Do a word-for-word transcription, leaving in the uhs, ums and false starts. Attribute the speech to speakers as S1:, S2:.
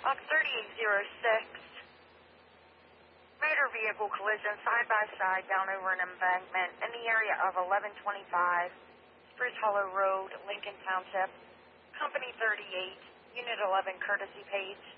S1: Box thirty-eight oh six. Motor vehicle collision side by side down over an embankment in the area of eleven twenty-five Spruce Hollow Road, Lincoln Township. Company thirty-eight, Unit eleven, courtesy page.